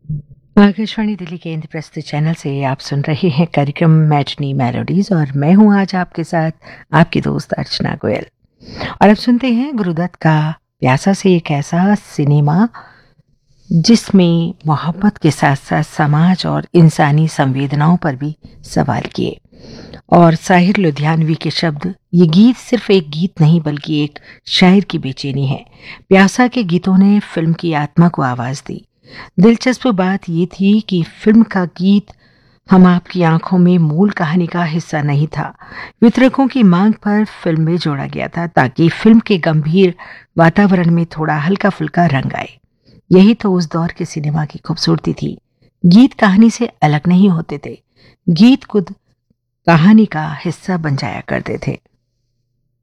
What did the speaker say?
आकाशवाणी दिल्ली के इंद्रप्रस्थ चैनल से आप सुन रहे हैं कार्यक्रम मैटनी मेलोडीज और मैं हूं आज आपके साथ आपकी दोस्त अर्चना गोयल। और अब सुनते हैं गुरुदत्त का प्यासा से एक ऐसा सिनेमा जिसमें मोहब्बत के साथ साथ समाज और इंसानी संवेदनाओं पर भी सवाल किए। और साहिर लुधियानवी के शब्द, ये गीत सिर्फ एक गीत नहीं बल्कि एक शायर की बेचैनी है। प्यासा के गीतों ने फिल्म की आत्मा को आवाज दी। दिलचस्प बात ये थी कि फिल्म का गीत हम आपकी आंखों में मूल कहानी का हिस्सा नहीं था। वितरकों की मांग पर फिल्म में जोड़ा गया था ताकि फिल्म के गंभीर वातावरण में थोड़ा हल्का फुल्का रंग आए। यही तो उस दौर के सिनेमा की खूबसूरती थी। गीत कहानी से अलग नहीं होते थे, गीत खुद कहानी का हिस्सा बन जाया करते थे।